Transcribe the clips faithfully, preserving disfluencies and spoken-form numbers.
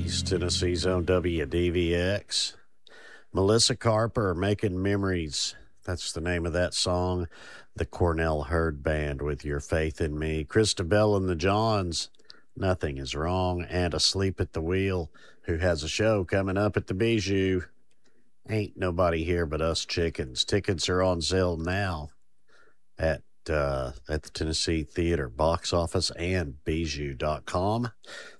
East Tennessee's own W D V X. Melissa Carper, Making Memories. That's the name of that song. The Cornell Hurd Band with Your Faith in Me. Christabel and the Johns, Nothing is Wrong. And Asleep at the Wheel, who has a show coming up at the Bijou. Ain't Nobody Here But Us Chickens. Tickets are on sale now at uh, at the Tennessee Theater box office and bijou dot com.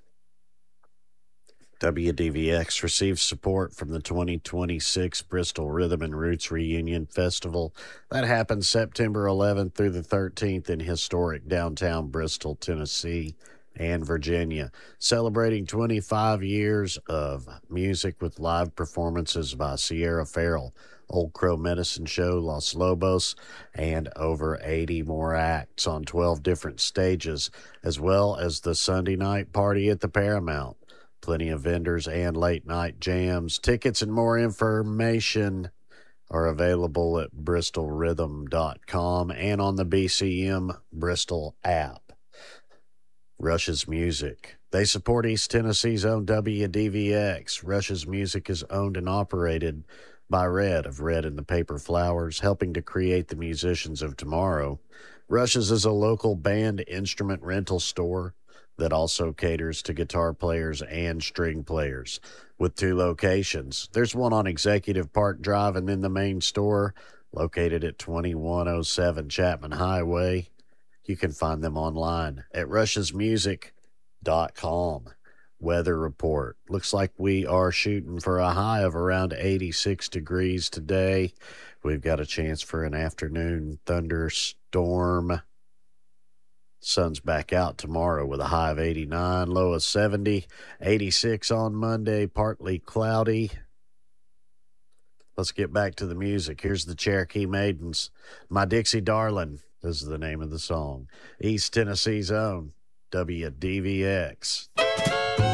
W D V X receives support from the twenty twenty-six Bristol Rhythm and Roots Reunion Festival. That happens September eleventh through the thirteenth in historic downtown Bristol, Tennessee and Virginia, celebrating twenty-five years of music with live performances by Sierra Farrell, Old Crow Medicine Show, Los Lobos, and over eighty more acts on twelve different stages, as well as the Sunday night party at the Paramount. Plenty of vendors and late-night jams. Tickets and more information are available at bristol rhythm dot com and on the B C M Bristol app. Rush's Music. They support East Tennessee's own W D V X. Rush's Music is owned and operated by Red of Red and the Paper Flowers, helping to create the musicians of tomorrow. Rush's is a local band instrument rental store that also caters to guitar players and string players with two locations. There's one on Executive Park Drive and then the main store located at twenty-one oh seven Chapman Highway. You can find them online at rush's music dot com. Weather report. Looks like we are shooting for a high of around eighty-six degrees today. We've got a chance for an afternoon thunderstorm. Sun's back out tomorrow with a high of eighty-nine, low of seventy, eighty-six on Monday, partly cloudy. Let's get back to the music. Here's the Cherokee Maidens. My Dixie Darling, this is the name of the song. East Tennessee's own W D V X.